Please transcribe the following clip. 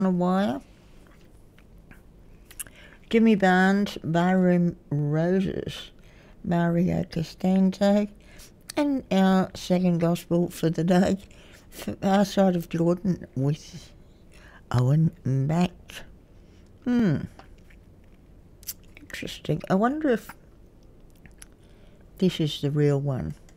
on a Wire, Jimmy Barnes, Barroom Roses, Mario Costanzo, and our second gospel for the day, for Our Side of Jordan with Owen Mack. Interesting. I wonder if this is the real one.